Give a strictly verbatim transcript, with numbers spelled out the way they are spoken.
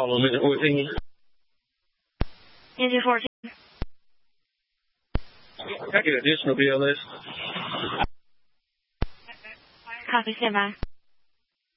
call them in. Engine fourteen. I get additional B L S. Copy, stand by.